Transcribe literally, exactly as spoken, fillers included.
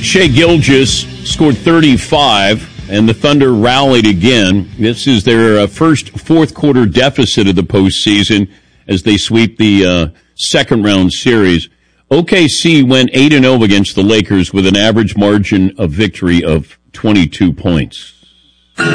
Shai Gilgeous scored thirty-five, and the Thunder rallied again. This is their uh, first fourth-quarter deficit of the postseason as they sweep the uh, second-round series. O K C went eight and oh against the Lakers with an average margin of victory of twenty-two points.